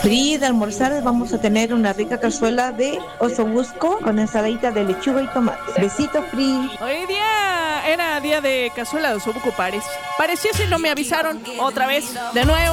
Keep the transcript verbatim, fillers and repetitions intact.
Pri, de almorzar vamos a tener una rica cazuela de osobuco con ensaladita de lechuga y tomate. Besitos, Pri. Hoy día era día de cazuela de osobuco, parece. Parecía si no me avisaron otra vez, de nuevo.